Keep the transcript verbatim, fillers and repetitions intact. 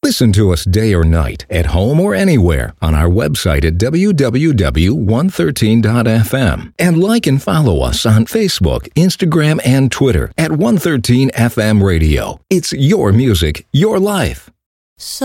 Listen to us day or night, at home or anywhere, on our website at w w w dot one thirteen dot f m. And like and follow us on Facebook, Instagram, and Twitter at one thirteen F M Radio. It's your music, your life. So